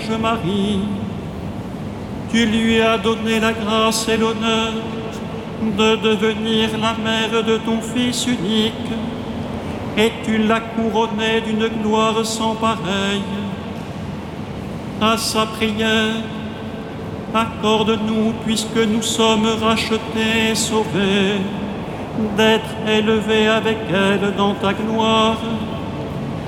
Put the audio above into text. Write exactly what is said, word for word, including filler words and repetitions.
Vierge Marie. Tu lui as donné la grâce et l'honneur de devenir la mère de ton Fils unique, et tu l'as couronnée d'une gloire sans pareille. À sa prière, accorde-nous, puisque nous sommes rachetés et sauvés, d'être élevés avec elle dans ta gloire,